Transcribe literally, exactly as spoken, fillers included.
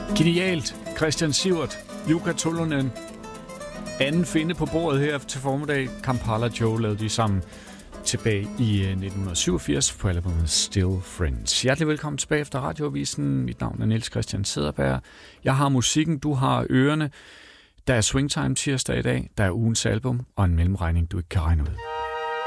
Genialt. Christian Sivert, Jukka Tolonen. Anden finde på bordet her til formiddag. Kampala Joe lavede de sammen tilbage i nitten syvogfirs på albumet Still Friends. Hjertelig velkommen tilbage efter Radioavisen. Mit navn er Niels Christian Cederberg. Jeg har musikken, du har ørerne. Der er Swingtime tirsdag i dag. Der er ugens album og en mellemregning, du ikke kan regne ud.